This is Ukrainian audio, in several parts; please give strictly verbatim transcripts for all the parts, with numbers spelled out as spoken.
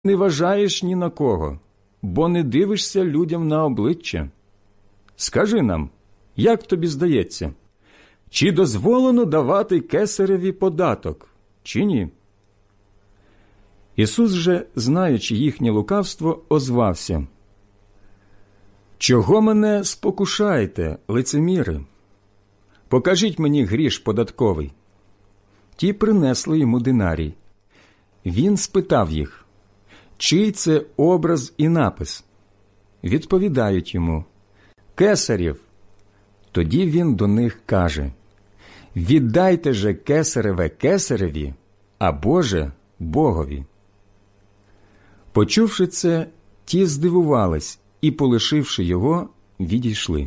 не вважаєш ні на кого, бо не дивишся людям на обличчя. Скажи нам, як тобі здається, чи дозволено давати кесареві податок, чи ні?» Ісус же, знаючи їхнє лукавство, озвався: «Чого мене спокушаєте, лицеміри? Покажіть мені гріш податковий». Ті принесли йому динарій. Він спитав їх: «Чий це образ і напис?» Відповідають йому: «Кесарів». Тоді він до них каже: «Віддайте же кесареве кесареві, а Боже – Богові». Почувши це, ті здивувались і, полишивши його, відійшли.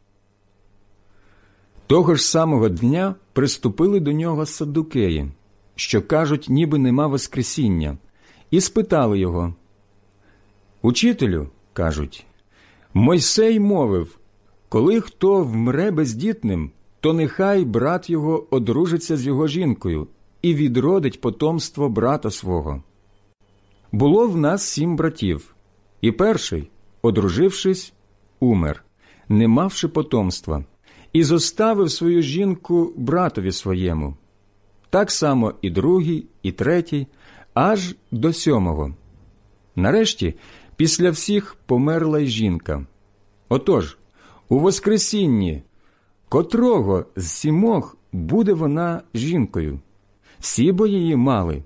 Того ж самого дня приступили до нього саддукеї, що кажуть, ніби нема воскресіння, і спитали його: «Учителю, – кажуть, – Мойсей мовив, коли хто вмре бездітним, то нехай брат його одружиться з його жінкою і відродить потомство брата свого. Було в нас сім братів, і перший, одружившись, умер, не мавши потомства, і зоставив свою жінку братові своєму. Так само і другий, і третій, аж до сьомого. Нарешті, після всіх померла й жінка. Отож, у воскресінні, котрого з сімох буде вона жінкою? Всі бо її мали».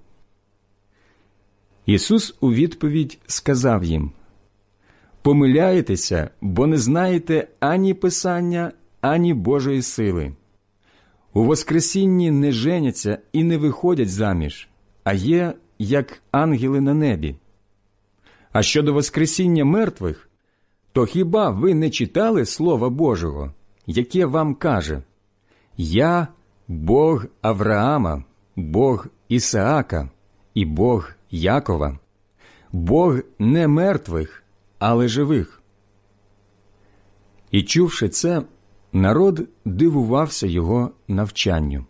Ісус у відповідь сказав їм: «Помиляєтеся, бо не знаєте ані Писання, ані Божої сили. У воскресінні не женяться і не виходять заміж, а є, як ангели на небі. А щодо воскресіння мертвих, то хіба ви не читали Слова Божого, яке вам каже: «Я – Бог Авраама, Бог Ісаака і Бог Якова, Бог не мертвих, але живих». І чувши це, народ дивувався його навчанню.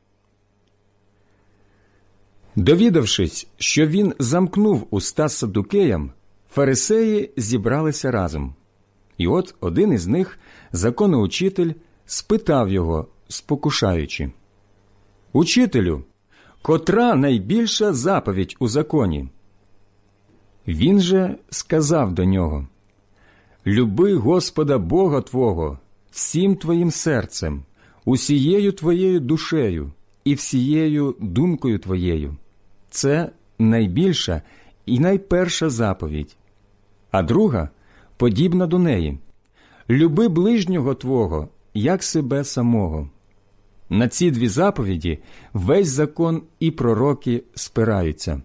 Довідавшись, що він замкнув уста саддукеям, фарисеї зібралися разом. І от один із них, законоучитель, спитав його, спокушаючи: «Учителю, котра найбільша заповідь у законі?» Він же сказав до нього: «Люби Господа Бога твого всім твоїм серцем, усією твоєю душею і всією думкою твоєю. Це найбільша і найперша заповідь. А друга подібна до неї: люби ближнього твого, як себе самого. На ці дві заповіді весь закон і пророки спираються».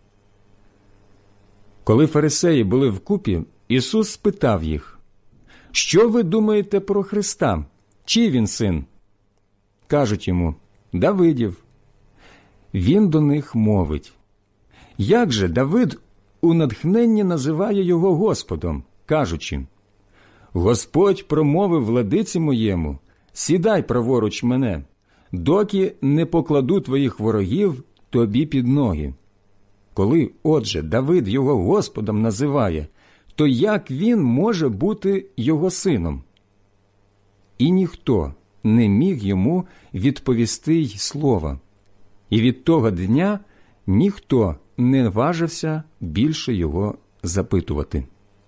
Коли фарисеї були вкупі, Ісус спитав їх: «Що ви думаєте про Христа? Чий він син?» Кажуть йому: «Давидів». Він до них мовить: «Як же Давид у натхненні називає його Господом, кажучи: Господь промовив владиці моєму: сідай праворуч мене, доки не покладу твоїх ворогів тобі під ноги. Коли, отже, Давид його Господом називає, то як він може бути його сином?» І ніхто не міг йому відповісти й слова. І від того дня ніхто не важився більше його запитувати.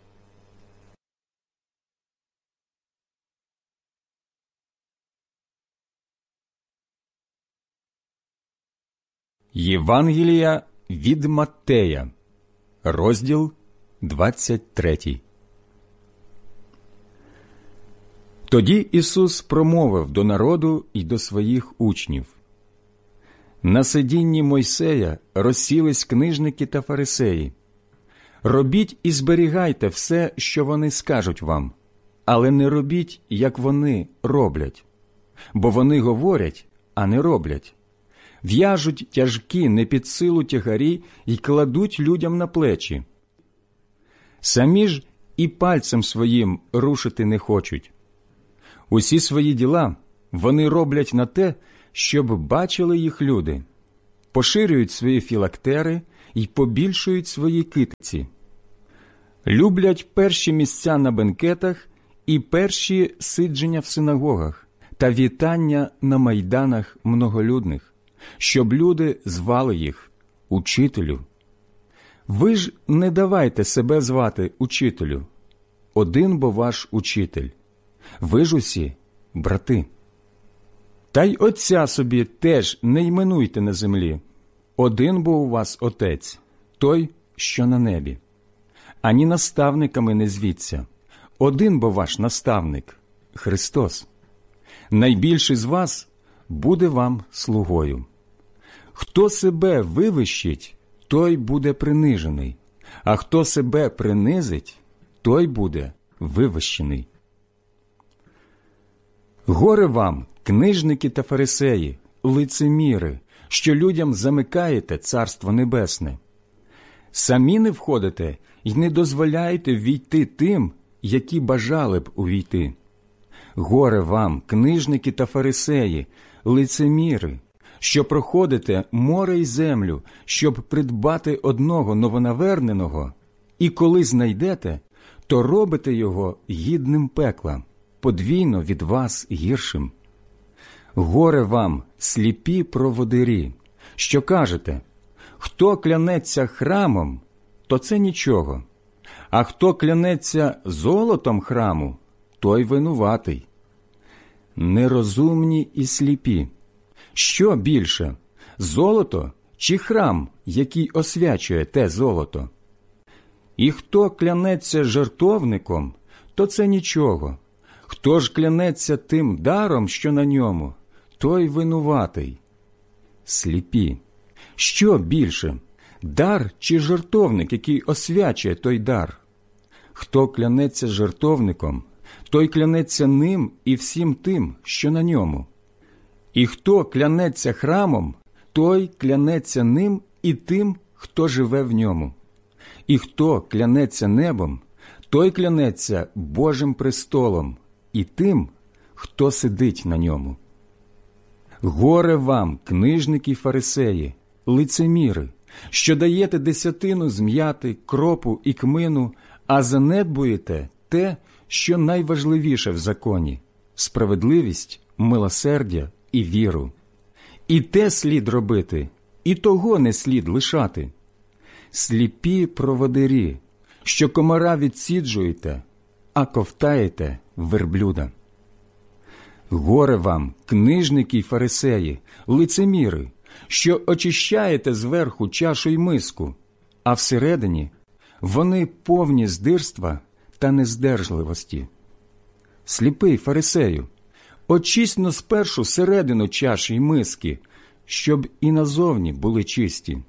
Євангелія від Маттея, розділ двадцять третій. Тоді Ісус промовив до народу й до своїх учнів: «На сидінні Мойсея розсілись книжники та фарисеї. Робіть і зберігайте все, що вони скажуть вам, але не робіть, як вони роблять. Бо вони говорять, а не роблять. В'яжуть тяжкі не під силу тягарі й кладуть людям на плечі. Самі ж і пальцем своїм рушити не хочуть. Усі свої діла вони роблять на те, щоб бачили їх люди, поширюють свої філактери й побільшують свої китиці. Люблять перші місця на бенкетах і перші сидження в синагогах та вітання на майданах многолюдних, щоб люди звали їх «Учителю». Ви ж не давайте себе звати «Учителю». Один бо ваш учитель. Ви ж усі брати. Та й Отця собі теж не йменуйте на землі. Один бо у вас Отець, той, що на небі. Ані наставниками не звіться. Один бо ваш наставник – Христос. Найбільший з вас буде вам слугою. Хто себе вивищить, той буде принижений, а хто себе принизить, той буде вивищений. Горе вам, книжники та фарисеї, лицеміри, що людям замикаєте Царство Небесне. Самі не входите й не дозволяєте війти тим, які бажали б увійти. Горе вам, книжники та фарисеї, лицеміри, що проходите море й землю, щоб придбати одного новонаверненого, і коли знайдете, то робите його гідним пекла, подвійно від вас гіршим. Горе вам, сліпі проводирі, що кажете, хто клянеться храмом, то це нічого, а хто клянеться золотом храму, той винуватий. Нерозумні і сліпі. Що більше, золото чи храм, який освячує те золото? І хто клянеться жертовником, то це нічого. Хто ж клянеться тим даром, що на ньому, той винуватий. Сліпі. Що більше, дар чи жертовник, який освячує той дар? Хто клянеться жертовником, той клянеться ним і всім тим, що на ньому. І хто клянеться храмом, той клянеться ним і тим, хто живе в ньому. І хто клянеться небом, той клянеться Божим престолом і тим, хто сидить на ньому. Горе вам, книжники й фарисеї, лицеміри, що даєте десятину з м'яти, кропу і кмину, а занедбуєте те, що найважливіше в законі – справедливість, милосердя і віру. І те слід робити, і того не слід лишати. Сліпі проводирі, що комара відсіджуєте, а ковтаєте верблюда. Горе вам, книжники й фарисеї, лицеміри, що очищаєте зверху чашу й миску, а всередині вони повні здирства та нездержливості. Сліпий фарисею, очисть-но спершу середину чаші й миски, щоб і назовні були чисті.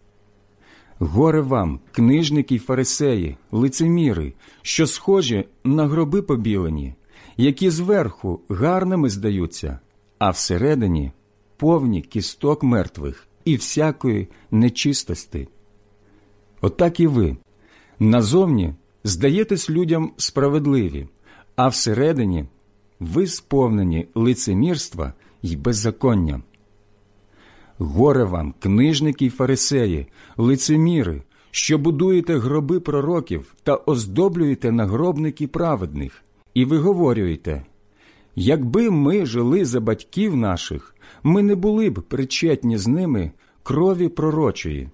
Горе вам, книжники й фарисеї, лицеміри, що схожі на гроби побілені, які зверху гарними здаються, а всередині повні кісток мертвих і всякої нечистости. Отак і ви, назовні здаєтесь людям справедливі, а всередині ви сповнені лицемірства й беззаконня. Горе вам, книжники й фарисеї, лицеміри, що будуєте гроби пророків та оздоблюєте нагробники праведних, і виговорюєте: якби ми жили за батьків наших, ми не були б причетні з ними крові пророчої.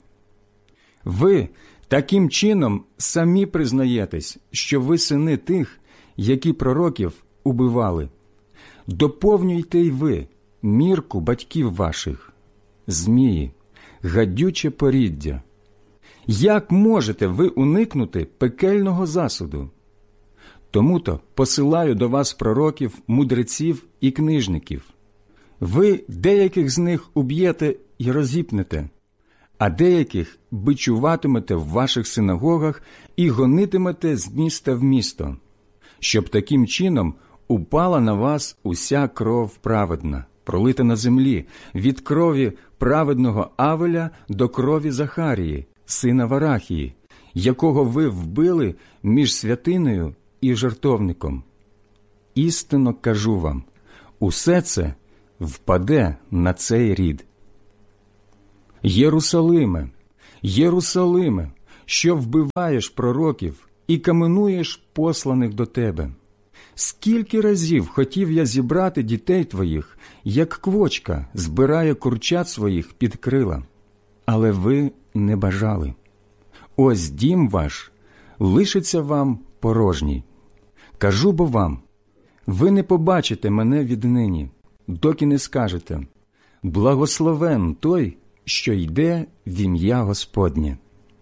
Ви таким чином самі признаєтесь, що ви сини тих, які пророків убивали. Доповнюйте й ви мірку батьків ваших. Змії, гадюче поріддя, як можете ви уникнути пекельного засуду? Тому-то посилаю до вас пророків, мудреців і книжників. Ви деяких з них уб'єте і розіпнете, а деяких бичуватимете в ваших синагогах і гонитимете з міста в місто, щоб таким чином упала на вас уся кров праведна, пролита на землі, від крові праведного Авеля до крові Захарії, сина Варахії, якого ви вбили між святиною і жертовником. Істинно кажу вам, усе це впаде на цей рід. Єрусалиме, Єрусалиме, що вбиваєш пророків і каменуєш посланих до тебе! Скільки разів хотів я зібрати дітей твоїх, як квочка збирає курчат своїх під крила, але ви не бажали. Ось дім ваш лишиться вам порожній. Кажу бо вам, ви не побачите мене віднині, доки не скажете: благословен той, що йде в ім'я Господнє.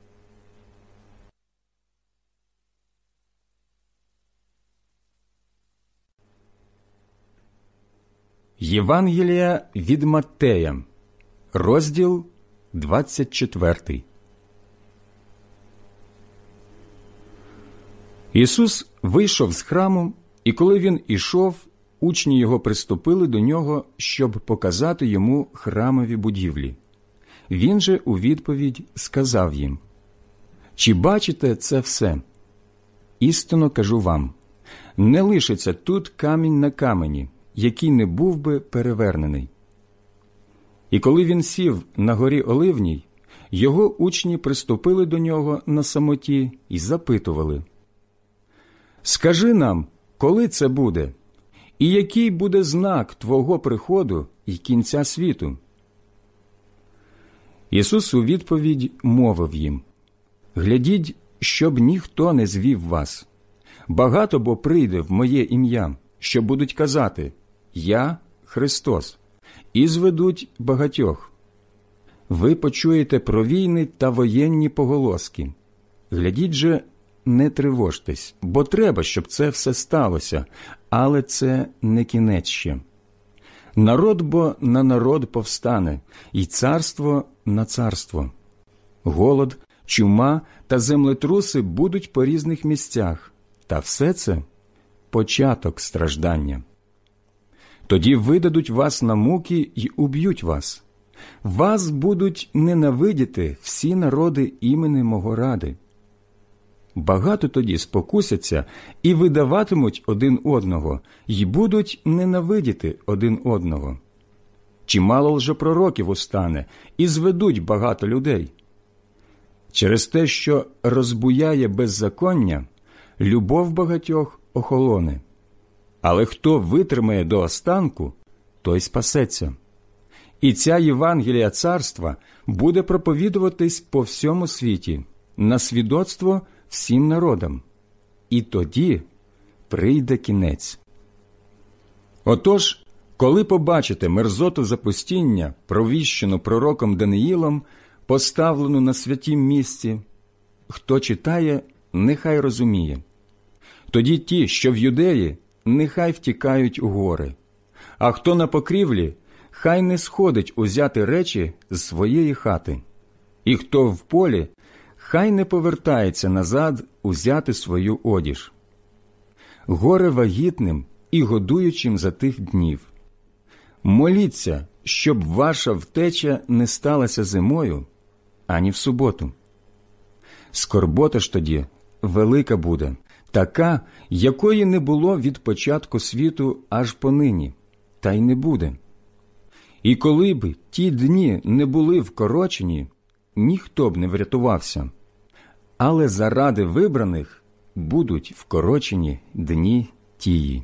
Євангелія від Маттея, розділ двадцять четвертий. Ісус вийшов з храму, і коли Він ішов, учні Його приступили до Нього, щоб показати Йому храмові будівлі. Він же у відповідь сказав їм: «Чи бачите це все? Істинно кажу вам, не лишиться тут камінь на камені, який не був би перевернений». І коли він сів на горі Оливній, його учні приступили до нього на самоті і запитували: «Скажи нам, коли це буде? І який буде знак Твого приходу і кінця світу?» Ісус у відповідь мовив їм: «Глядіть, щоб ніхто не звів вас. Багато бо прийде в моє ім'я, що будуть казати: Я Христос, і зведуть багатьох. Ви почуєте про війни та воєнні поголоски. Глядіть же, не тривожтесь, бо треба, щоб це все сталося, але це не кінець ще. Народ бо на народ повстане, і царство на царство. Голод, чума та землетруси будуть по різних місцях, та все це – початок страждання. Тоді видадуть вас на муки й уб'ють вас. Вас будуть ненавидіти всі народи імені мого ради. Багато тоді спокусяться і видаватимуть один одного, й будуть ненавидіти один одного. Чимало лжепророків устане, і зведуть багато людей. Через те, що розбуяє беззаконня, любов багатьох охолоне. Але хто витримає до останку, той спасеться. І ця Євангелія царства буде проповідуватись по всьому світі, на свідоцтво всім народам. І тоді прийде кінець. Отож, коли побачите мерзоту запустіння, провіщену пророком Даниїлом, поставлену на святім місці, хто читає, нехай розуміє. Тоді ті, що в Юдеї, нехай втікають у гори, а хто на покрівлі, хай не сходить узяти речі з своєї хати, і хто в полі, хай не повертається назад узяти свою одіж. Горе вагітним і годуючим за тих днів. Моліться, щоб ваша втеча не сталася зимою, ані в суботу. Скорбота ж тоді велика буде, така, якої не було від початку світу аж понині, та й не буде. І коли б ті дні не були вкорочені, ніхто б не врятувався, але заради вибраних будуть вкорочені дні тії.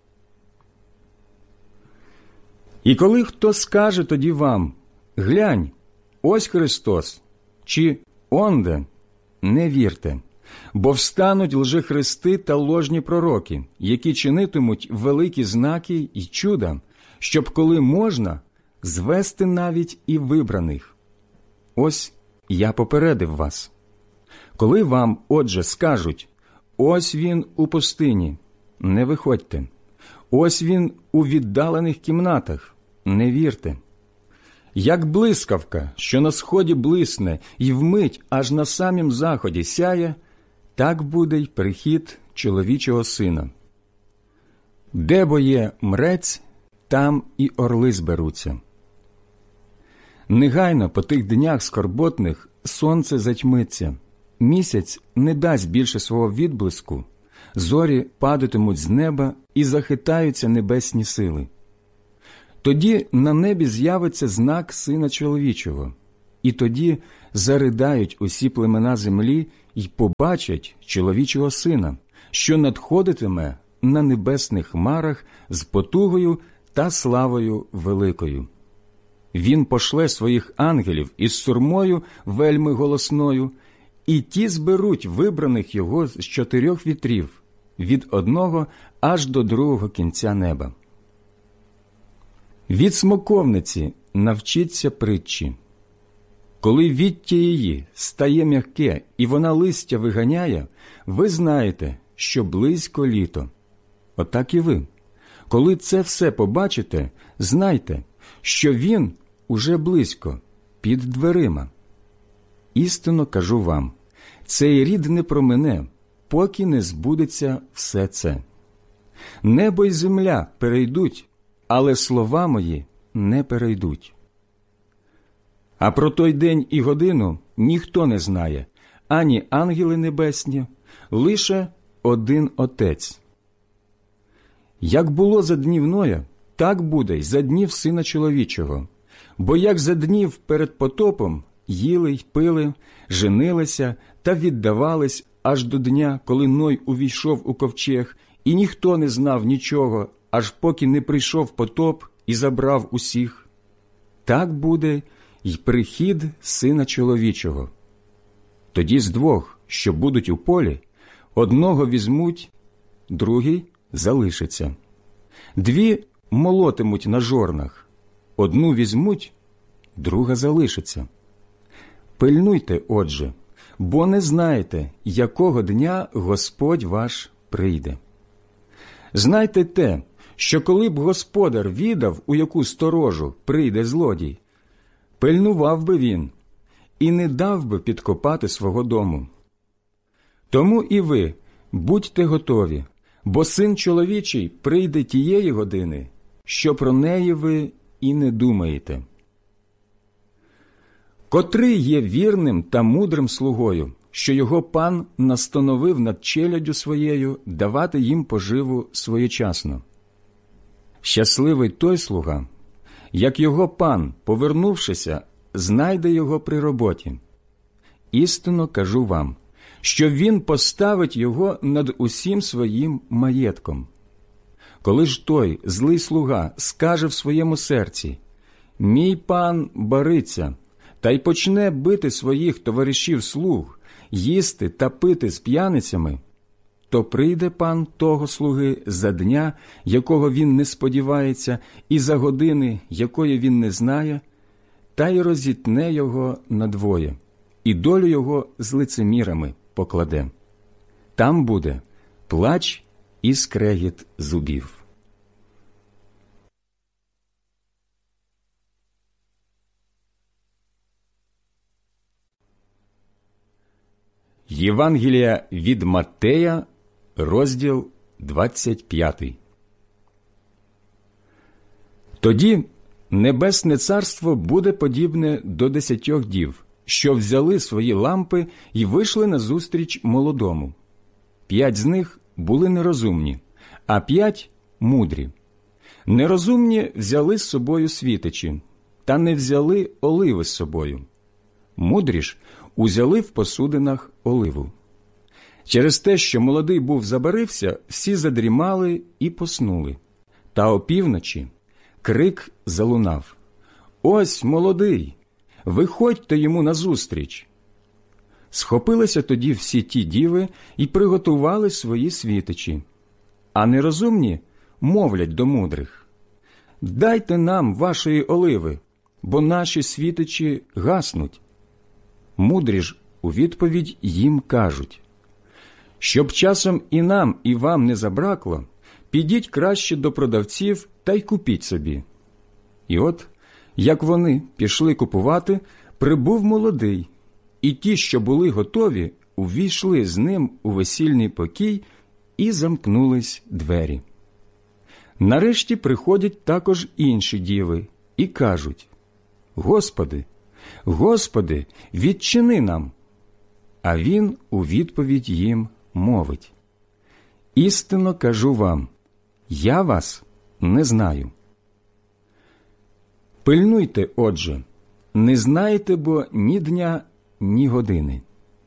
І коли хто скаже тоді вам: «Глянь, ось Христос», чи «Онде», не вірте, бо встануть лжехристи та ложні пророки, які чинитимуть великі знаки і чуда, щоб, коли можна, звести навіть і вибраних. Ось я попередив вас. Коли вам, отже, скажуть: «Ось він у пустині», не виходьте. «Ось він у віддалених кімнатах», не вірте. Як блискавка, що на сході блисне і вмить аж на самім заході сяє, так буде й прихід чоловічого сина. Де бо є мрець, там і орли зберуться. Негайно по тих днях скорботних сонце затьмиться, місяць не дасть більше свого відблиску, зорі падатимуть з неба і захитаються небесні сили. Тоді на небі з'явиться знак Сина Чоловічого, і тоді заридають усі племена землі й побачать чоловічого сина, що надходитиме на небесних хмарах з потугою та славою великою. Він пошле своїх ангелів із сурмою вельми голосною, і ті зберуть вибраних його з чотирьох вітрів, від одного аж до другого кінця неба. Від смоковниці навчіться притчі. Коли віття її стає м'яке і вона листя виганяє, ви знаєте, що близько літо. Отак і ви. Коли це все побачите, знайте, що він уже близько, під дверима. Істинно кажу вам, цей рід не промине, поки не збудеться все це. Небо й земля перейдуть, але слова мої не перейдуть. А про той день і годину ніхто не знає, ані ангели небесні, лише один Отець. Як було за днів Ноя, так буде й за днів Сина Чоловічого. Бо як за днів перед потопом їли й пили, женилися та віддавались аж до дня, коли Ной увійшов у ковчег, і ніхто не знав нічого, аж поки не прийшов потоп і забрав усіх, так буде й прихід Сина Чоловічого. Тоді з двох, що будуть у полі, одного візьмуть, другий залишиться. Дві молотимуть на жорнах, одну візьмуть, друга залишиться. Пильнуйте, отже, бо не знаєте, якого дня Господь ваш прийде. Знайте те, що коли б господар відав, у яку сторожу прийде злодій, пильнував би він і не дав би підкопати свого дому. Тому і ви будьте готові, бо Син Чоловічий прийде тієї години, що про неї ви і не думаєте. Котрий є вірним та мудрим слугою, що його пан настановив над челяддю своєю давати їм поживу своєчасно. Щасливий той слуга, як його пан, повернувшися, знайде його при роботі. Істинно кажу вам, що він поставить його над усім своїм маєтком. Коли ж той злий слуга скаже в своєму серці: «Мій пан бариться», та й почне бити своїх товаришів слуг, їсти та пити з п'яницями, то прийде пан того слуги за дня, якого він не сподівається, і за години, якої він не знає, та й розітне його надвоє, і долю його з лицемірами покладе. Там буде плач і скрегіт зубів. Євангелія від Маттея, розділ двадцять п'ятий. Тоді небесне царство буде подібне до десятьох дів, що взяли свої лампи і вийшли назустріч молодому. П'ять з них були нерозумні, а п'ять – мудрі. Нерозумні взяли з собою світичі, та не взяли оливи з собою. Мудрі ж узяли в посудинах оливу. Через те, що молодий був забарився, всі задрімали і поснули. Та опівночі крик залунав: «Ось молодий! Виходьте йому назустріч!» Схопилися тоді всі ті діви і приготували свої світичі. А нерозумні мовлять до мудрих: «Дайте нам вашої оливи, бо наші світичі гаснуть». Мудрі ж у відповідь їм кажуть: «Щоб часом і нам, і вам не забракло, підіть краще до продавців та й купіть собі». І от, як вони пішли купувати, прибув молодий, і ті, що були готові, увійшли з ним у весільний покій і замкнулись двері. Нарешті приходять також інші діви і кажуть: «Господи, Господи, відчини нам!» А він у відповідь їм мовить: «Істинно кажу вам, я вас не знаю. Пильнуйте, отже, не знаєте бо ні дня, ні години.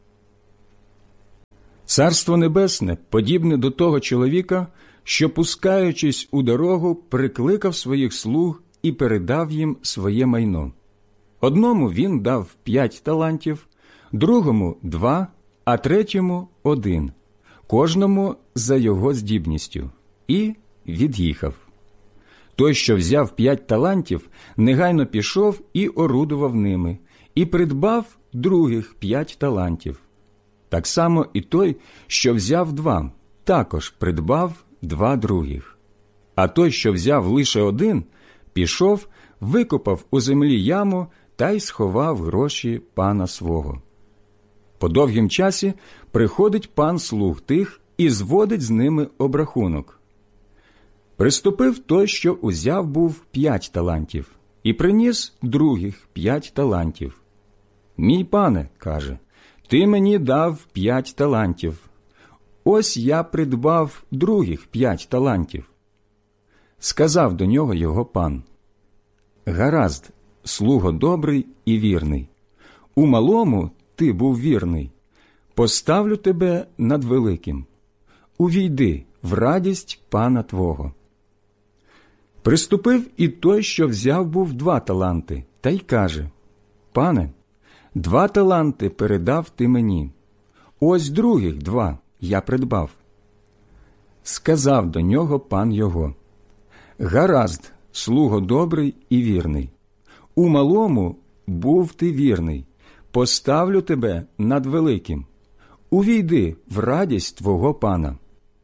Царство Небесне подібне до того чоловіка, що, пускаючись у дорогу, прикликав своїх слуг і передав їм своє майно. Одному він дав п'ять талантів, другому – два, а третьому – один, кожному за його здібністю, і від'їхав. Той, що взяв п'ять талантів, негайно пішов і орудував ними, і придбав других п'ять талантів. Так само і той, що взяв два, також придбав два других. А той, що взяв лише один, пішов, викопав у землі яму та й сховав гроші пана свого. По довгім часі приходить пан слуг тих і зводить з ними обрахунок. Приступив той, що узяв був п'ять талантів, і приніс других п'ять талантів. «Мій пане, – каже, – ти мені дав п'ять талантів. Ось я придбав других п'ять талантів». Сказав до нього його пан: «Гаразд, слуго добрий і вірний. У малому ти був вірний. Поставлю тебе над великим. Увійди в радість пана твого». Приступив і той, що взяв був два таланти, та й каже: «Пане, два таланти передав ти мені. Ось других два я придбав». Сказав до нього пан його: «Гаразд, слуго добрий і вірний. У малому був ти вірний. Поставлю тебе над великим. Увійди в радість твого пана».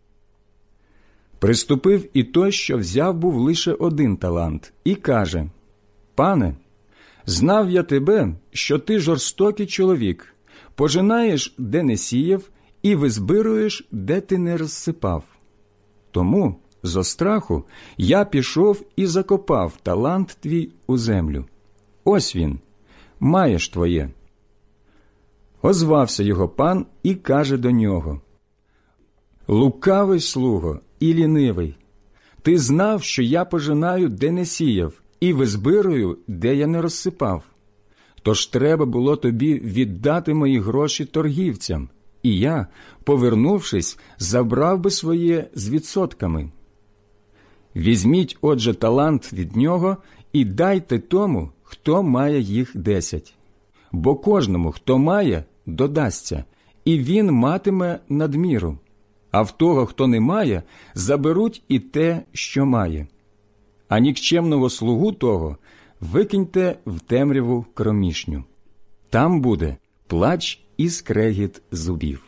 Приступив і той, що взяв був лише один талант, і каже: «Пане, знав я тебе, що ти жорстокий чоловік, пожинаєш, де не сіяв, і визбируєш, де ти не розсипав. Тому, зо страху, я пішов і закопав талант твій у землю. Ось він, маєш твоє». Озвався його пан і каже до нього: «Лукавий слуго і лінивий, ти знав, що я пожинаю, де не сіяв, і визбирую, де я не розсипав. Тож треба було тобі віддати мої гроші торгівцям, і я, повернувшись, забрав би своє з відсотками. Візьміть, отже, талант від нього і дайте тому, хто має їх десять. Бо кожному, хто має, додасться, і він матиме надміру. А в того, хто не має, заберуть і те, що має. А нікчемного слугу того викиньте в темряву кромішню. Там буде плач і скрегіт зубів».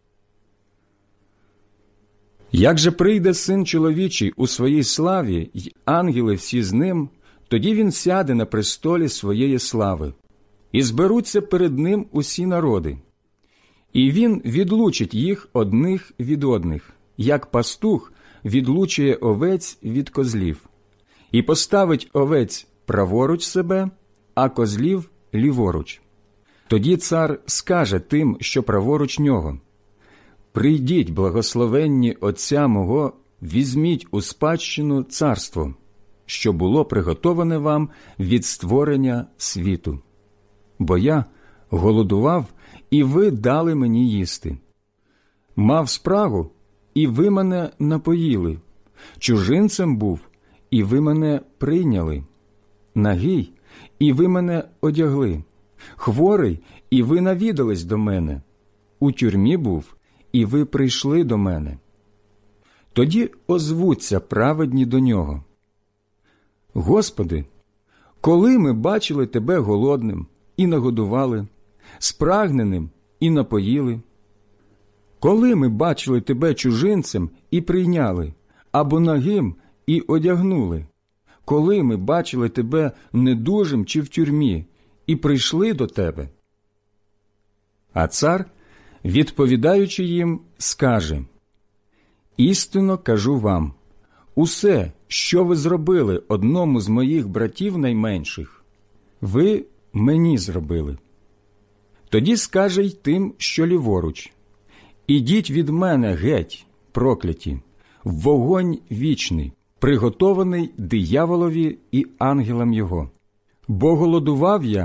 Як же прийде Син чоловічий у своїй славі, й ангели всі з ним, тоді він сяде на престолі своєї слави, і зберуться перед ним усі народи. І він відлучить їх одних від одних, як пастух відлучує овець від козлів, і поставить овець праворуч себе, а козлів ліворуч. Тоді цар скаже тим, що праворуч нього: «Прийдіть, благословенні Отця мого, візьміть у спадщину царство, що було приготоване вам від створення світу. Бо я голодував, і ви дали мені їсти. Мав спрагу, і ви мене напоїли. Чужинцем був, і ви мене прийняли. Нагий, і ви мене одягли. Хворий, і ви навідались до мене. У тюрмі був, і ви прийшли до мене». Тоді озвуться праведні до нього: «Господи, коли ми бачили тебе голодним і нагодували, спрагненим і напоїли? Коли ми бачили тебе чужинцем і прийняли, або нагим і одягнули? Коли ми бачили тебе недужим чи в тюрмі і прийшли до тебе?» А цар, відповідаючи їм, скаже: «Істинно кажу вам, усе, що ви зробили одному з моїх братів найменших, ви мені зробили». Тоді скаже й тим, що ліворуч: «Ідіть від мене геть, прокляті, в вогонь вічний, приготований дияволові і ангелам його. Бо голодував я,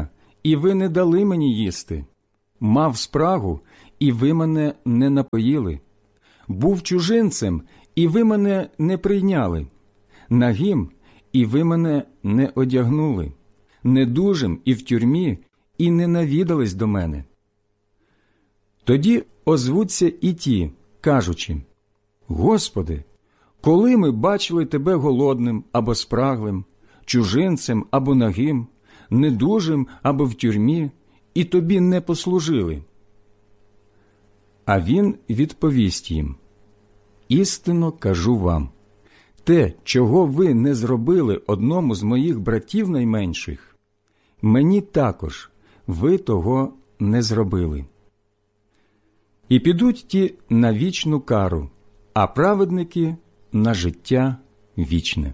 і ви не дали мені їсти. Мав спрагу, і ви мене не напоїли. Був чужинцем, і ви мене не прийняли. Нагим, і ви мене не одягнули. Недужим і в тюрмі, і не навідались до мене. Тоді озвуться і ті, кажучи: Господи, коли ми бачили Тебе голодним або спраглим, чужинцем або нагим, недужим або в тюрмі, і Тобі не послужили? А він відповість їм: істинно кажу вам, те, чого ви не зробили одному з моїх братів найменших, мені також ви того не зробили. І підуть ті на вічну кару, а праведники – на життя вічне.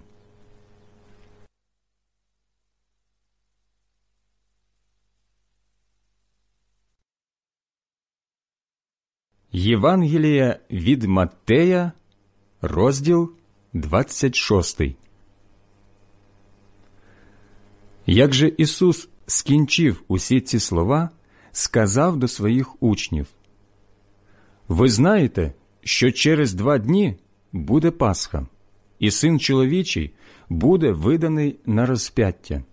Євангелія від Маттея, розділ двадцять шостий. Як же Ісус скінчив усі ці слова, сказав до своїх учнів: «Ви знаєте, що через два дні буде Пасха, і Син чоловічий буде виданий на розп'яття».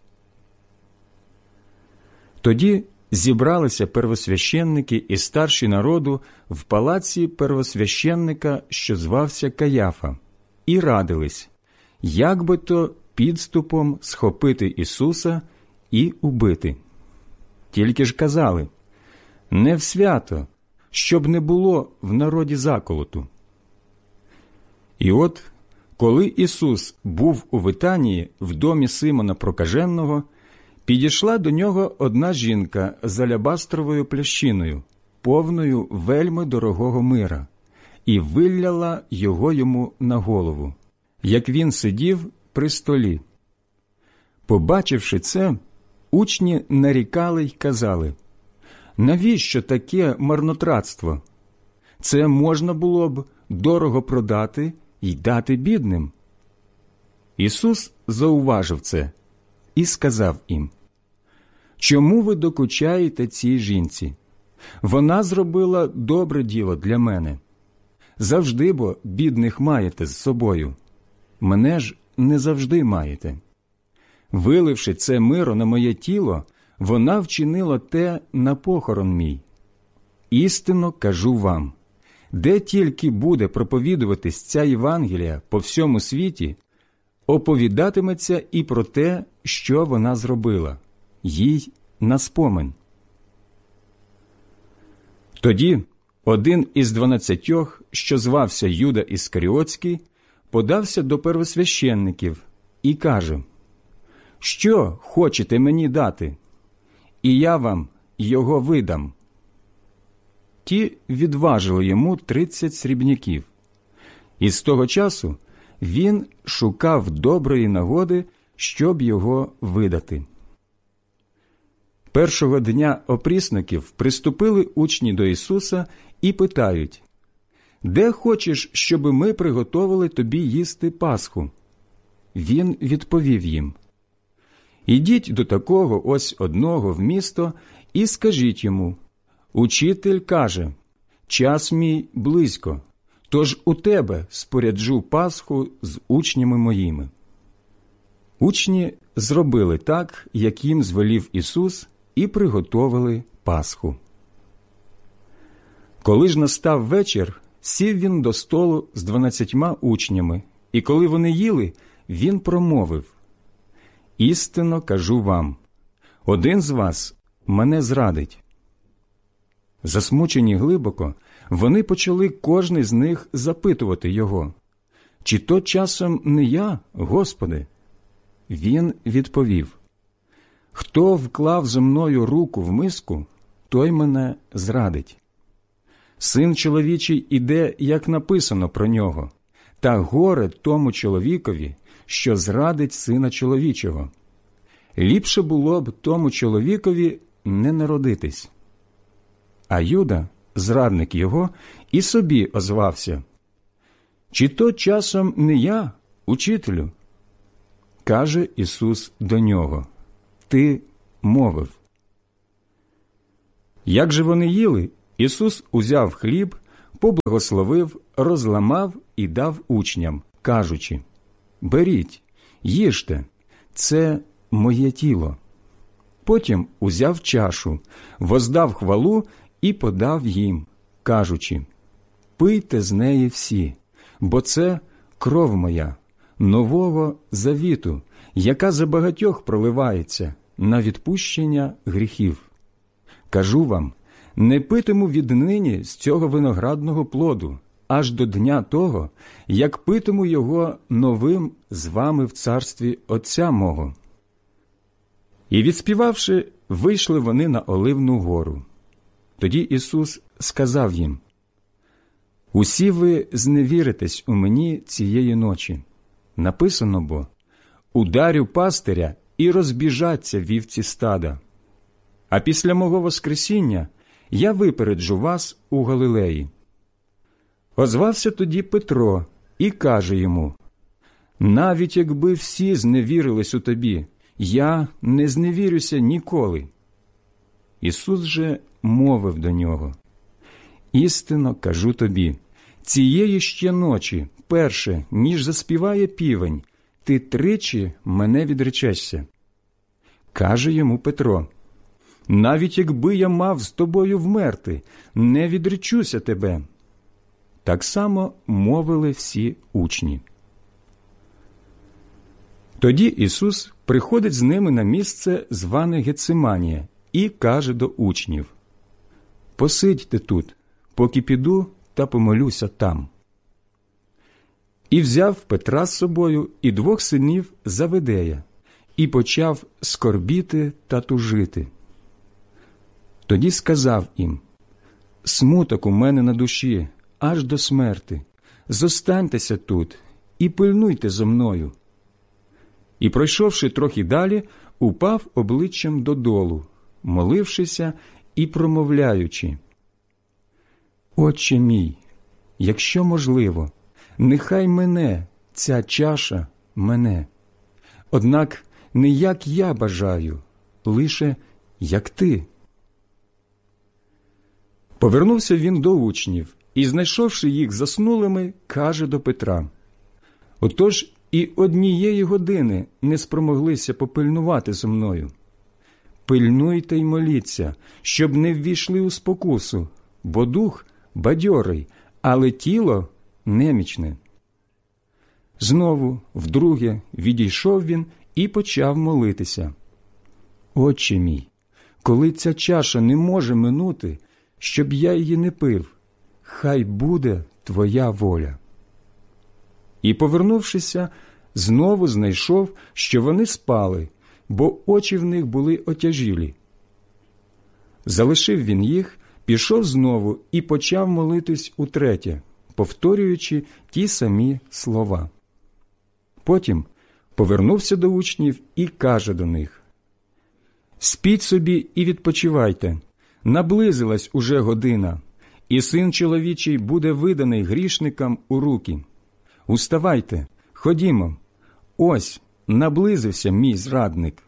Тоді зібралися первосвященники і старші народу в палаці первосвященника, що звався Каяфа, і радились, як би то підступом схопити Ісуса і убити. Тільки ж казали: не в свято, щоб не було в народі заколоту. І от, коли Ісус був у Витанії в домі Симона Прокаженого, підійшла до нього одна жінка з алябастровою плящиною, повною вельми дорогого мира, і вилляла його йому на голову, як він сидів при столі. Побачивши це, учні нарікали й казали: навіщо таке марнотратство? Це можна було б дорого продати й дати бідним. Ісус зауважив це і сказав їм: чому ви докучаєте цій жінці? Вона зробила добре діло для мене. Завжди бо бідних маєте з собою. Мене ж не завжди маєте. Виливши це миро на моє тіло, вона вчинила те на похорон мій. Істинно кажу вам, де тільки буде проповідуватись ця Євангелія по всьому світі, оповідатиметься і про те, що вона зробила, їй на спомин. Тоді один із дванадцятьох, що звався Юда Іскаріотський, подався до первосвященників і каже: «Що хочете мені дати? І я вам його видам». Ті відважили йому тридцять срібняків. І з того часу він шукав доброї нагоди, щоб його видати. Першого дня опрісників приступили учні до Ісуса і питають: «Де хочеш, щоб ми приготовили тобі їсти Пасху?» Він відповів їм: «Ідіть до такого ось одного в місто і скажіть йому: Учитель каже, час мій близько, тож у тебе споряджу Пасху з учнями моїми». Учні зробили так, як їм звелів Ісус, і приготовили Пасху. Коли ж настав вечір, сів він до столу з дванадцятьма учнями, і коли вони їли, він промовив: «Істинно кажу вам, один з вас мене зрадить». Засмучені глибоко, вони почали кожний з них запитувати його: «Чи то часом не я, Господи?» Він відповів: «Хто вклав зо мною руку в миску, той мене зрадить. Син чоловічий іде, як написано про нього, та горе тому чоловікові, що зрадить сина чоловічого. Ліпше було б тому чоловікові не народитись». А Юда, зрадник його, і собі озвався: «Чи то часом не я, учителю?» Каже Ісус до нього: «Ти мовив». Як же вони їли, Ісус узяв хліб, поблагословив, розламав і дав учням, кажучи: «Беріть, їжте, це моє тіло». Потім узяв чашу, воздав хвалу і подав їм, кажучи: «Пийте з неї всі, бо це кров моя, нового завіту, яка за багатьох проливається на відпущення гріхів. Кажу вам, не питиму віднині з цього виноградного плоду, аж до дня того, як питиму його новим з вами в царстві Отця мого». І відспівавши, вийшли вони на Оливну гору. Тоді Ісус сказав їм: «Усі ви зневіритесь у мені цієї ночі. Написано бо: ударю пастиря, і розбіжаться вівці стада. А після мого воскресіння я випереджу вас у Галилеї». Озвався тоді Петро і каже йому: «Навіть якби всі зневірились у тобі, я не зневірюся ніколи». Ісус же мовив до нього: «Істинно кажу тобі, цієї ще ночі, перше, ніж заспіває півень, ти тричі мене відречешся». Каже йому Петро: «Навіть якби я мав з тобою вмерти, не відречуся тебе». Так само мовили всі учні. Тоді Ісус приходить з ними на місце, зване Гециманія, і каже до учнів: «Посидьте тут, поки піду та помолюся там». І взяв Петра з собою і двох синів Заведея, і почав скорбіти та тужити. Тоді сказав їм: «Смуток у мене на душі, аж до смерти. Зостаньтеся тут і пильнуйте зо мною». І, пройшовши трохи далі, упав обличчям додолу, молившися і промовляючи: «Отче мій, якщо можливо, нехай мене ця чаша мене. Однак не як я бажаю, лише як ти». Повернувся він до учнів і, знайшовши їх заснулими, каже до Петра: «Отож і однієї години не спромоглися попильнувати зо мною. Пильнуйте й моліться, щоб не ввійшли у спокусу, бо дух бадьорий, але тіло немічне». Знову, вдруге, відійшов він і почав молитися: «Отче мій, коли ця чаша не може минути, щоб я її не пив, хай буде твоя воля». І, повернувшися, знову знайшов, що вони спали, бо очі в них були отяжілі. Залишив він їх, пішов знову і почав молитись утретє, повторюючи ті самі слова. Потім повернувся до учнів і каже до них: «Спіть собі і відпочивайте, наблизилась уже година, і Син чоловічий буде виданий грішникам у руки. Уставайте, ходімо, ось наблизився мій зрадник».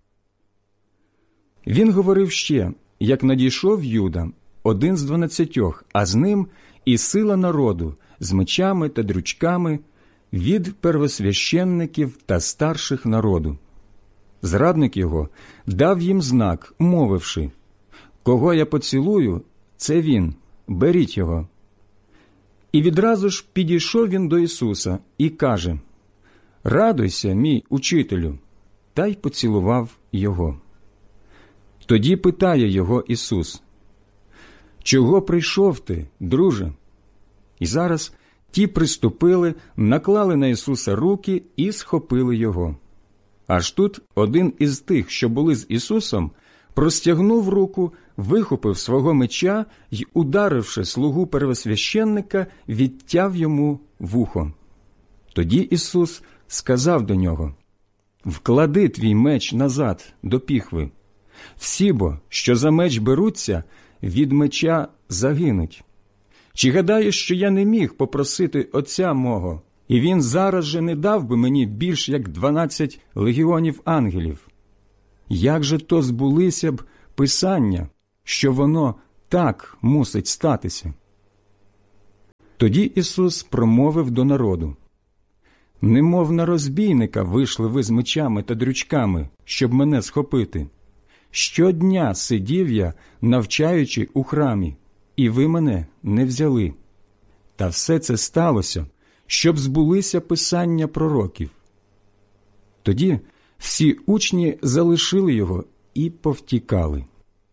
Він говорив ще, як надійшов Юда, один з дванадцятьох, а з ним і сила народу з мечами та дрючками від первосвященників та старших народу. Зрадник його дав їм знак, мовивши: «Кого я поцілую, це він, беріть його». І відразу ж підійшов він до Ісуса і каже: «Радуйся, мій учителю», та й поцілував його. Тоді питає його Ісус: «Чого прийшов ти, друже?» І зараз ті приступили, наклали на Ісуса руки і схопили його. Аж тут один із тих, що були з Ісусом, простягнув руку, вихопив свого меча й, ударивши слугу первосвященника, відтяв йому вухо. Тоді Ісус сказав до нього: «Вклади твій меч назад до піхви. Всі бо, що за меч беруться, від меча загинуть. Чи гадаєш, що я не міг попросити Отця мого, і він зараз же не дав би мені більш як дванадцять легіонів ангелів? Як же то збулися б Писання, що воно так мусить статися. Тоді Ісус промовив до народу: «Немов на розбійника вийшли ви з мечами та дрючками, щоб мене схопити. Щодня сидів я, навчаючи у храмі, і ви мене не взяли. Та все це сталося, щоб збулися писання пророків». Тоді всі учні залишили його і повтікали.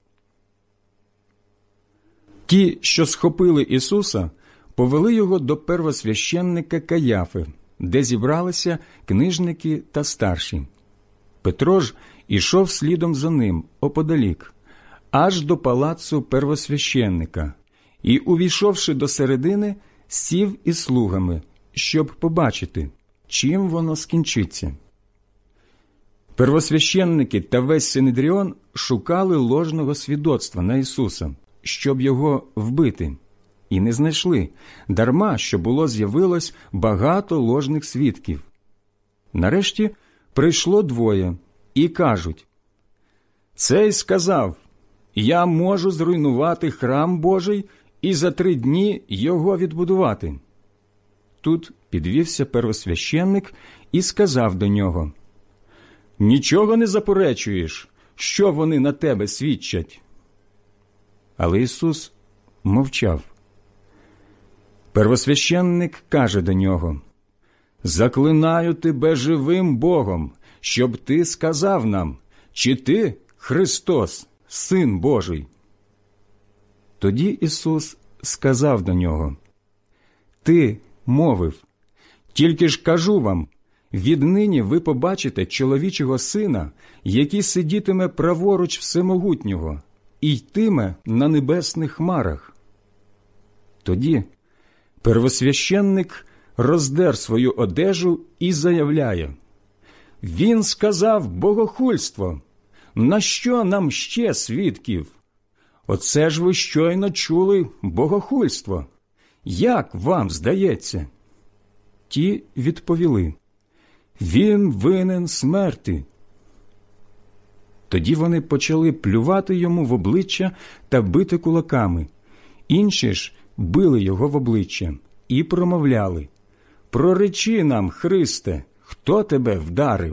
Ті, що схопили Ісуса, повели його до первосвященника Каяфи, де зібралися книжники та старші. Петро ж ішов слідом за ним оподалік, аж до палацу первосвященника, і, увійшовши до середини, сів із слугами, щоб побачити, чим воно скінчиться. Первосвященники та весь Синедріон шукали ложного свідоцтва на Ісуса, щоб його вбити, і не знайшли, дарма що було з'явилось багато ложних свідків. Нарешті прийшло двоє і кажуть: «Цей сказав: я можу зруйнувати храм Божий і за три дні його відбудувати». Тут підвівся первосвященник і сказав до нього: «Нічого не заперечуєш, що вони на тебе свідчать?» Але Ісус мовчав. Первосвященник каже до нього: «Заклинаю тебе живим Богом, щоб ти сказав нам, чи ти Христос, Син Божий». Тоді Ісус сказав до нього: «Ти мовив, тільки ж кажу вам, віднині ви побачите чоловічого Сина, який сидітиме праворуч Всемогутнього і йтиме на небесних хмарах». Тоді первосвященник роздер свою одежу і заявляє: «Він сказав богохульство! На що нам ще свідків? Оце ж ви щойно чули богохульство. Як вам здається?» Ті відповіли: «Він винен смерти». Тоді вони почали плювати йому в обличчя та бити кулаками. Інші ж били його в обличчя і промовляли: «Проречи нам, Христе, хто тебе вдарив?»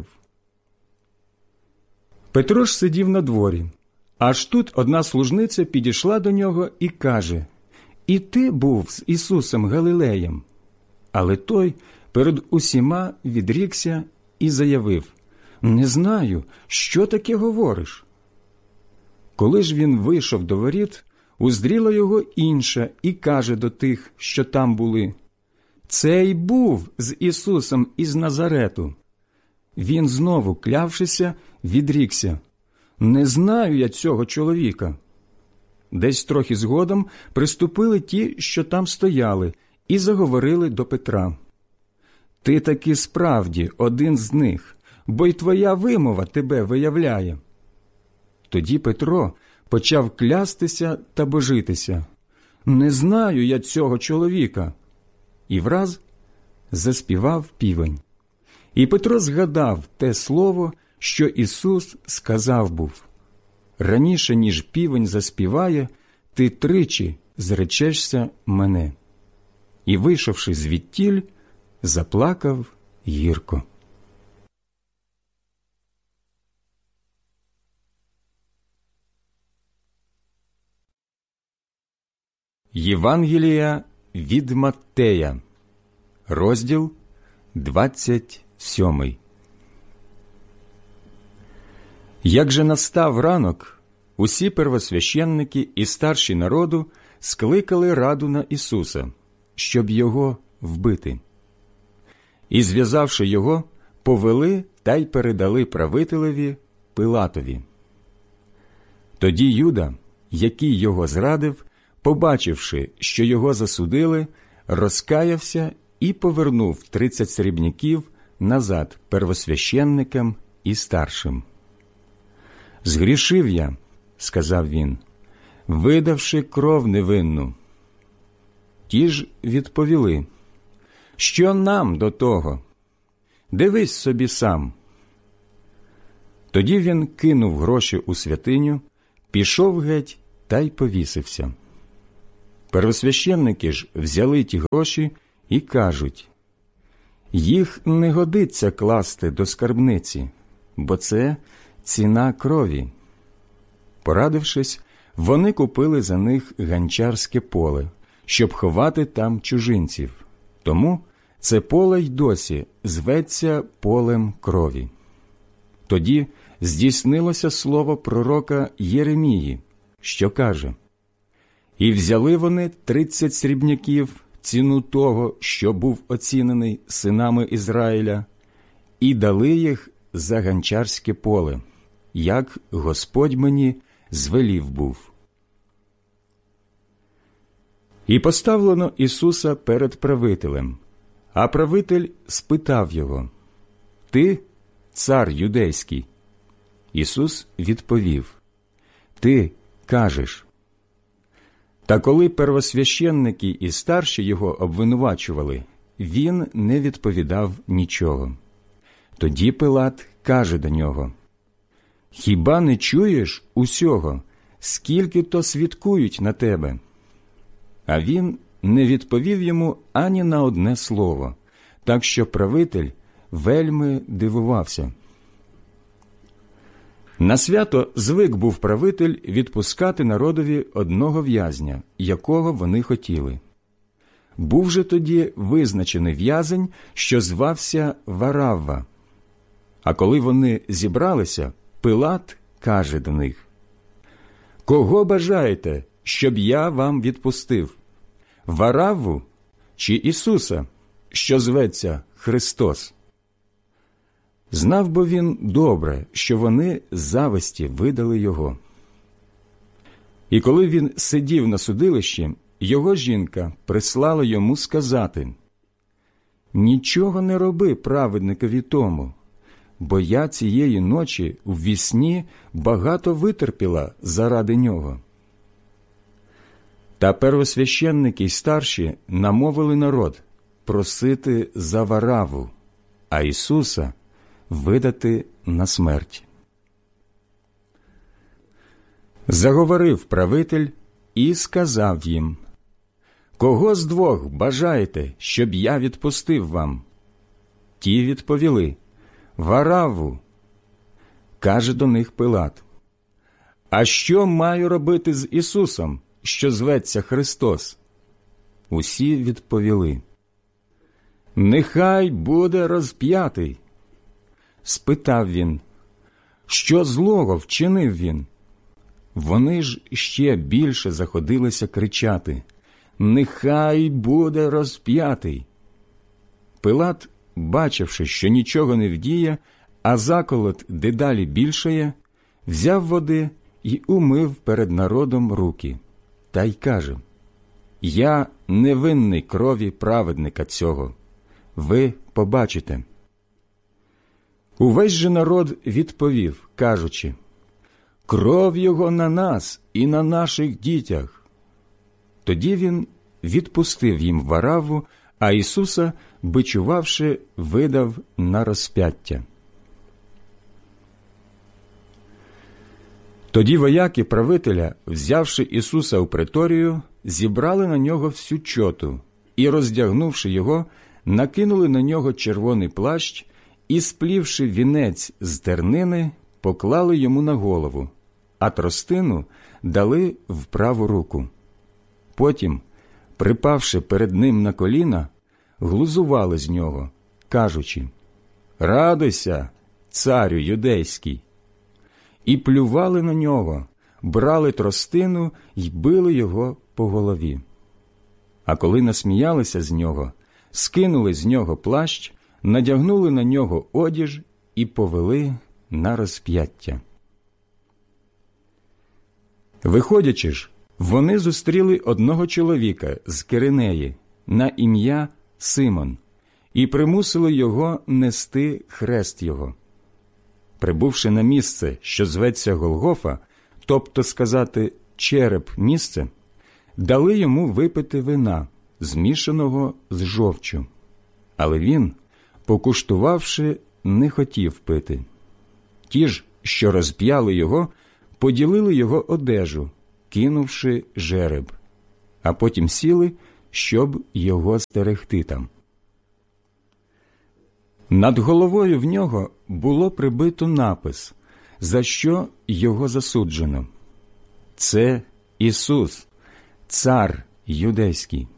Петро ж сидів на дворі. Аж тут одна служниця підійшла до нього і каже: «І ти був з Ісусом Галилеєм». Але той перед усіма відрікся і заявив: «Не знаю, що таке говориш». Коли ж він вийшов до воріт, уздріла його інша і каже до тих, що там були: «Цей був з Ісусом із Назарету». Він знову, клявшися, відрікся: «Не знаю я цього чоловіка». Десь трохи згодом приступили ті, що там стояли, і заговорили до Петра: «Ти таки справді один з них, бо й твоя вимова тебе виявляє». Тоді Петро почав клястися та божитися: «Не знаю я цього чоловіка». І враз заспівав півень. І Петро згадав те слово, що Ісус сказав був: «Раніше, ніж півень заспіває, ти тричі зречешся мене». І, вийшовши звідтіль, заплакав гірко. Євангелія від Маттея, розділ двадцять сьомий. Як же настав ранок, усі первосвященники і старші народу скликали раду на Ісуса, щоб його вбити. І, зв'язавши його, повели та й передали правителеві Пилатові. Тоді Юда, який його зрадив, побачивши, що його засудили, розкаявся і повернув тридцять срібняків назад первосвященникам і старшим. «Згрішив я», – сказав він, – «видавши кров невинну». Ті ж відповіли: «Що нам до того? Дивись собі сам». Тоді він кинув гроші у святиню, пішов геть та й повісився. Первосвященники ж взяли ті гроші і кажуть: «Їх не годиться класти до скарбниці, бо це ціна крові». Порадившись, вони купили за них ганчарське поле, щоб ховати там чужинців. Тому це поле й досі зветься полем крові. Тоді здійснилося слово пророка Єремії, що каже: «І взяли вони тридцять срібняків, ціну того, що був оцінений синами Ізраїля, і дали їх за ганчарське поле, як Господь мені звелів був». І поставлено Ісуса перед правителем, а правитель спитав його: «Ти цар юдейський?» Ісус відповів: «Ти кажеш». Та коли первосвященники і старші його обвинувачували, він не відповідав нічого. Тоді Пилат каже до нього: «Хіба не чуєш усього, скільки то свідкують на тебе?» А він не відповів йому ані на одне слово, так що правитель вельми дивувався. На свято звик був правитель відпускати народові одного в'язня, якого вони хотіли. Був же тоді визначений в'язень, що звався Варавва. А коли вони зібралися, Пилат каже до них: «Кого бажаєте, щоб я вам відпустив? Варавву чи Ісуса, що зветься Христос?» Знав бо він добре, що вони з зависті видали його. І коли він сидів на судилищі, його жінка прислала йому сказати: «Нічого не роби праведникові тому, бо я цієї ночі у вісні багато витерпіла заради нього». Та первосвященники й старші намовили народ просити за Варавву, а Ісуса видати на смерть. Заговорив правитель і сказав їм: «Кого з двох бажаєте, щоб я відпустив вам?» Ті відповіли: «Варавву». Каже до них Пилат: «А що маю робити з Ісусом, що зветься Христос?» Усі відповіли: «Нехай буде розп'ятий». Спитав він: «Що злого вчинив він?» Вони ж ще більше заходилися кричати: «Нехай буде розп'ятий!» Пилат, бачивши, що нічого не вдіє, а заколот дедалі більшає, взяв води й умив перед народом руки, та й каже: «Я не винний крові праведника цього. Ви побачите». Увесь же народ відповів, кажучи: «Кров його на нас і на наших дітях». Тоді він відпустив їм Варавву, а Ісуса, бичувавши, видав на розп'яття. Тоді вояки правителя, взявши Ісуса у преторію, зібрали на нього всю чоту і, роздягнувши його, накинули на нього червоний плащ і, сплівши вінець з тернини, поклали йому на голову, а тростину дали в праву руку. Потім, припавши перед ним на коліна, глузували з нього, кажучи: «Радуйся, царю юдейський!» І плювали на нього, брали тростину й били його по голові. А коли насміялися з нього, скинули з нього плащ, надягнули на нього одіж і повели на розп'яття. Виходячи ж, вони зустріли одного чоловіка з Киринеї на ім'я Симон і примусили його нести хрест його. Прибувши на місце, що зветься Голгофа, тобто сказати череп місце, дали йому випити вина, змішаного з жовчю. Але він, покуштувавши, не хотів пити. Ті ж, що розп'яли його, поділили його одежу, кинувши жереб, а потім сіли, щоб його стерегти там. Над головою в нього було прибито напис, за що його засуджено. Це Ісус, цар юдейський.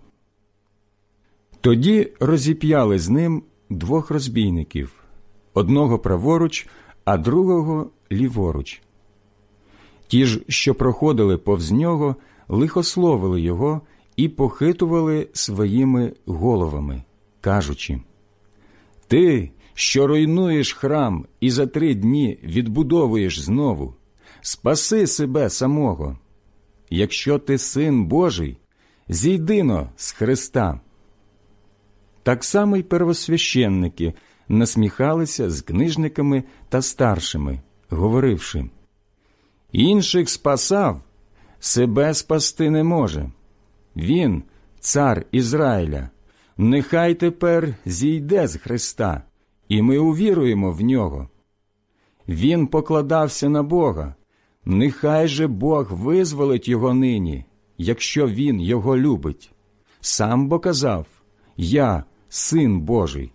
Тоді розіп'яли з ним двох розбійників, одного праворуч, а другого ліворуч. Ті ж, що проходили повз нього, лихословили його і похитували своїми головами, кажучи: «Ти, що руйнуєш храм і за три дні відбудовуєш знову, спаси себе самого. Якщо ти Син Божий, зійди-но з Христа». Так само й первосвященники насміхалися з книжниками та старшими, говоривши: «Інших спасав, себе спасти не може. Він, цар Ізраїля, нехай тепер зійде з Христа, і ми увіруємо в нього. Він покладався на Бога, нехай же Бог визволить його нині, якщо він його любить. Сам бо казав: я Син Божий».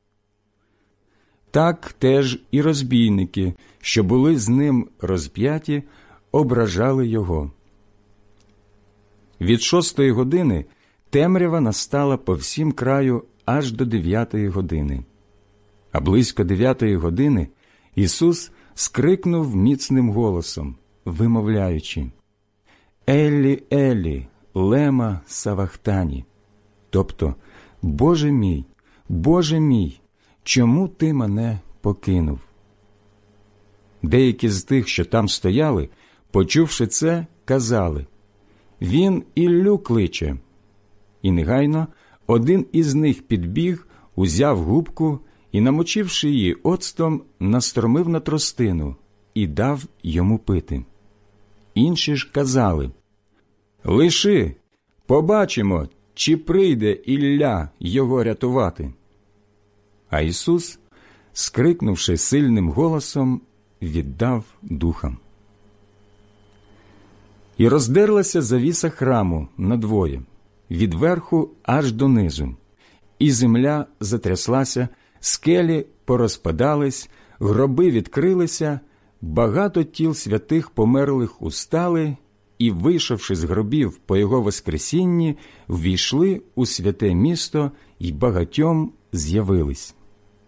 Так теж і розбійники, що були з ним розп'яті, ображали його. Від шостої години темрява настала по всім краю аж до дев'ятої години. А близько дев'ятої години Ісус скрикнув міцним голосом, вимовляючи: «Еллі, Еллі, лема савахтані», тобто: «Боже мій, Боже мій, чому ти мене покинув?» Деякі з тих, що там стояли, почувши це, казали: «Він Іллю кличе». І негайно один із них підбіг, узяв губку і, намочивши її оцтом, настромив на тростину і дав йому пити. Інші ж казали: «Лиши, побачимо, чи прийде Ілля його рятувати». А Ісус, скрикнувши сильним голосом, віддав духа. І роздерлася завіса храму надвоє, від верху аж донизу, і земля затряслася, скелі порозпадались, гроби відкрилися, багато тіл святих померлих устали і, вийшовши з гробів по його воскресінні, ввійшли у святе місто й багатьом з'явились.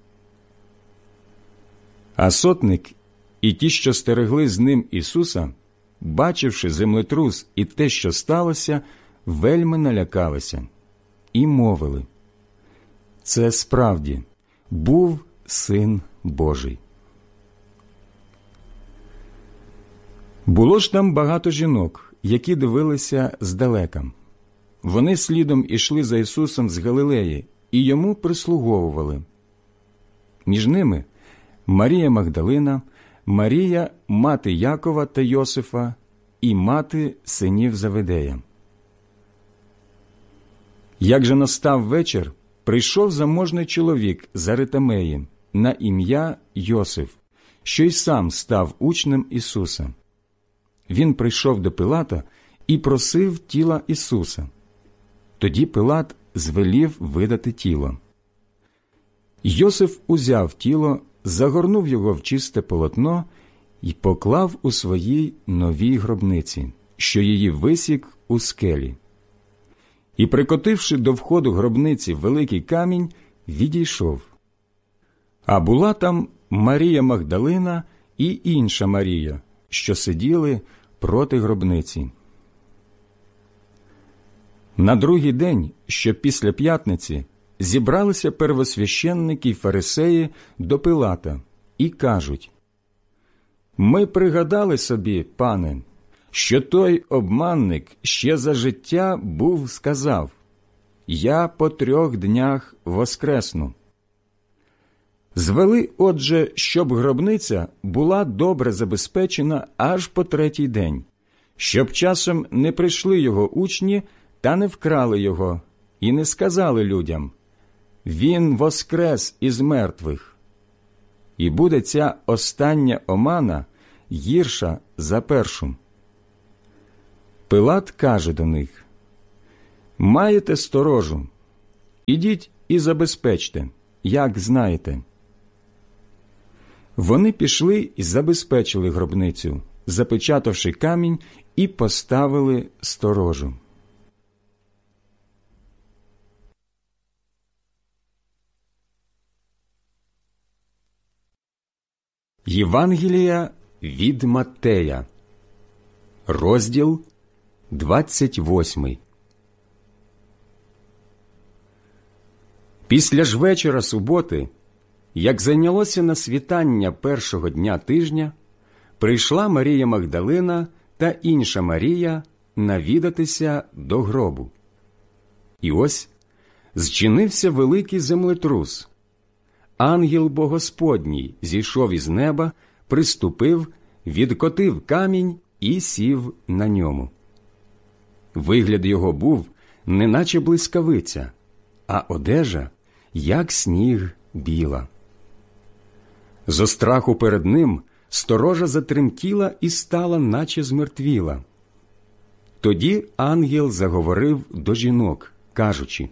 А сотник і ті, що стерегли з ним Ісуса, бачивши землетрус і те, що сталося, вельми налякалися і мовили: «Це справді був Син Божий». Було ж там багато жінок, які дивилися здалека. Вони слідом ішли за Ісусом з Галилеї і йому прислуговували. Між ними Марія Магдалина, Марія, мати Якова та Йосифа, і мати синів Заведея. Як же настав вечір, прийшов заможний чоловік з Аритамеї на ім'я Йосиф, що й сам став учнем Ісуса. Він прийшов до Пилата і просив тіла Ісуса. Тоді Пилат звелів видати тіло. Йосиф узяв тіло, загорнув його в чисте полотно і поклав у своїй новій гробниці, що її висік у скелі. І, прикотивши до входу гробниці великий камінь, відійшов. А була там Марія Магдалина і інша Марія, що сиділи проти гробниці. На другий день, що після п'ятниці, зібралися первосвященники й фарисеї до Пилата і кажуть: «Ми пригадали собі, пане, що той обманник ще за життя був сказав: я по трьох днях воскресну. Звели, отже, щоб гробниця була добре забезпечена аж по третій день, щоб часом не прийшли його учні та не вкрали його, і не сказали людям: він воскрес із мертвих. І буде ця остання омана гірша за першу». Пилат каже до них: «Маєте сторожу? Ідіть і забезпечте, як знаєте». Вони пішли і забезпечили гробницю, запечатавши камінь, і поставили сторожу. Євангелія від Маттея, розділ двадцять восьмий. Після ж вечора суботи, як зайнялося на світання першого дня тижня, прийшла Марія Магдалина та інша Марія навідатися до гробу. І ось зчинився великий землетрус. Ангел Богосподній зійшов із неба, приступив, відкотив камінь і сів на ньому. Вигляд його був, неначе блискавиця, а одежа, як сніг, біла. Зо страху перед ним сторожа затремтіла і стала, наче змертвіла. Тоді ангел заговорив до жінок, кажучи: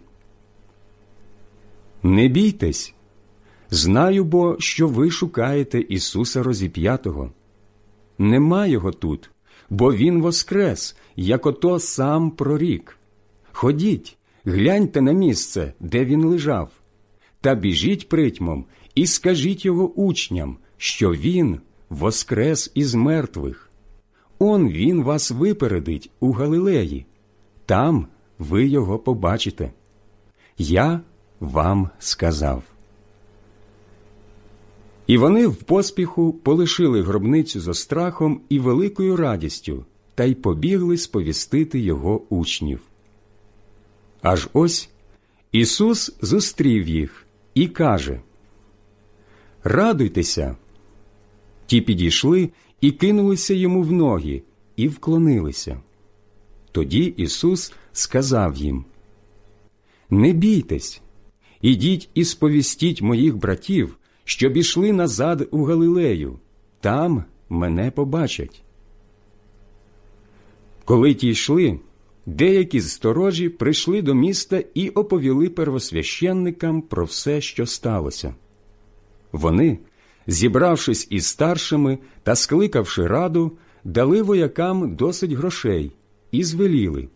«Не бійтесь, знаю бо, що ви шукаєте Ісуса розіп'ятого. Нема його тут, бо Він воскрес, як ото сам прорік. Ходіть, гляньте на місце, де Він лежав, та біжіть притьмом і скажіть його учням, що Він воскрес із мертвих. Он Він вас випередить у Галилеї, там ви його побачите. Я вам сказав». І вони в поспіху полишили гробницю зо страхом і великою радістю, та й побігли сповістити його учнів. Аж ось Ісус зустрів їх і каже: «Радуйтеся!» Ті підійшли і кинулися йому в ноги, і вклонилися. Тоді Ісус сказав їм: «Не бійтесь, ідіть і сповістіть моїх братів, щоб ішли назад у Галилею, там мене побачать». Коли ті йшли, деякі з сторожі прийшли до міста і оповіли первосвященникам про все, що сталося. Вони, зібравшись із старшими та скликавши раду, дали воякам досить грошей і звеліли: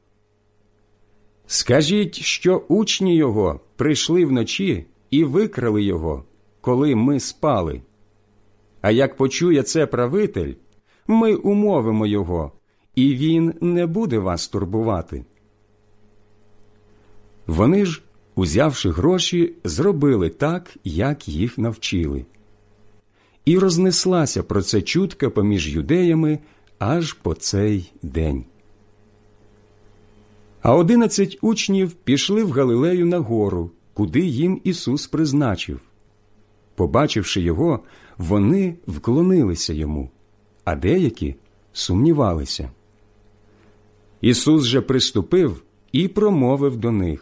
«Скажіть, що учні його прийшли вночі і викрали його, коли ми спали. А як почує це правитель, ми умовимо його, і він не буде вас турбувати». Вони ж, узявши гроші, зробили так, як їх навчили. І рознеслася про це чутка поміж юдеями аж по цей день. А одинадцять учнів пішли в Галилею на гору, куди їм Ісус призначив. Побачивши його, вони вклонилися йому, а деякі сумнівалися. Ісус же приступив і промовив до них: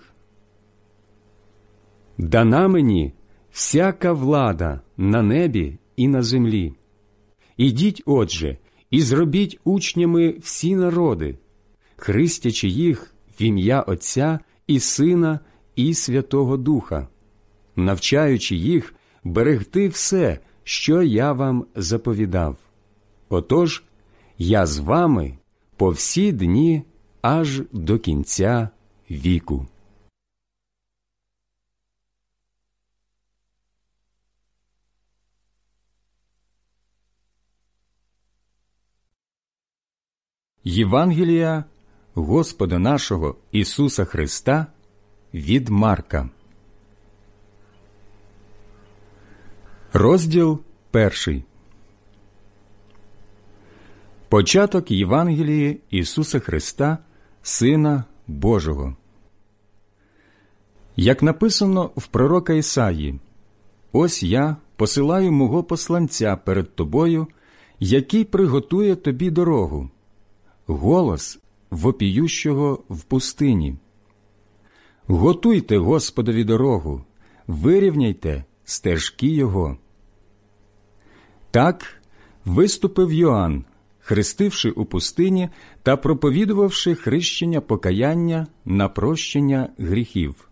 «Дана мені всяка влада на небі і на землі. Ідіть, отже, і зробіть учнями всі народи, хрестячи їх в ім'я Отця і Сина і Святого Духа, навчаючи їх берегти все, що я вам заповідав. Отож, я з вами по всі дні аж до кінця віку». Євангелія Господа нашого Ісуса Христа від Марка. Розділ перший. Початок Євангелії Ісуса Христа, Сина Божого. Як написано в пророка Ісаї: «Ось я посилаю мого посланця перед тобою, який приготує тобі дорогу, голос вопіющого в пустині. Готуйте Господові дорогу, вирівняйте стежки його». Так виступив Йоанн, хрестивши у пустині та проповідувавши хрещення покаяння на прощення гріхів.